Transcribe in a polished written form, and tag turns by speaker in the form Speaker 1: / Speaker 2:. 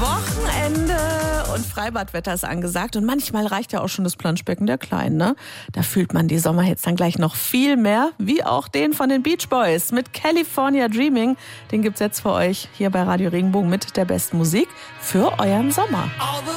Speaker 1: Wochenende und Freibadwetter ist angesagt und manchmal reicht ja auch schon das Planschbecken der Kleinen, ne? Da fühlt man die Sommerhits dann gleich noch viel mehr, wie auch den von den Beach Boys mit California Dreaming. Den gibt's jetzt für euch hier bei Radio Regenbogen mit der besten Musik für euren Sommer.